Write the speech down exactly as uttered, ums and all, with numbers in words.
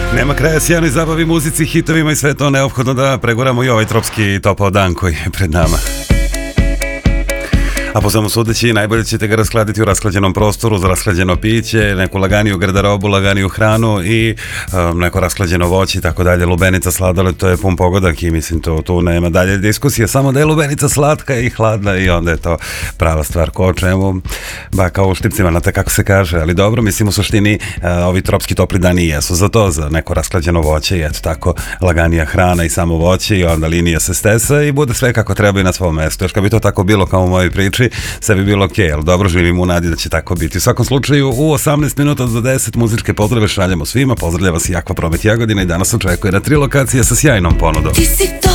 Nema kraja sjajnoj zabavi, muzici, hitovima i sve to neophodno da preguramo i ovaj tropski topao dan koji je pred nama. A po svemu sudeći, najbolje ćete ga raskladiti u rasklađenom prostoru za rasklađeno piće, neku laganiju garderobu, laganiju hranu i um, neko rasklađeno voće i tako dalje. Lubenica sladoled, to je pun pogodak i mislim to tu nema dalje diskusije, samo da je lubenica slatka i hladna i onda je to prava stvar. Ko o čemu, ba kao u štipcima, znate kako se kaže, ali dobro, mislim u suštini uh, ovi tropski topli dani jesu za to, za neko rasklađeno voće i eto tako laganija hrana i samo voće i onda linija se stesa i bude sve kako treba i na svom mestu. Još kad bi to tako bilo kao u mojoj priči, sve bi bilo okej, okay, ali dobro, živim u nadi da će tako biti. U svakom slučaju, u osamnaest minuta do deset muzičke pozdrave šaljamo svima. Pozdravlja vas i Aqua Promet Jagodina i danas očekuje na tri lokacije sa sjajnom ponudom.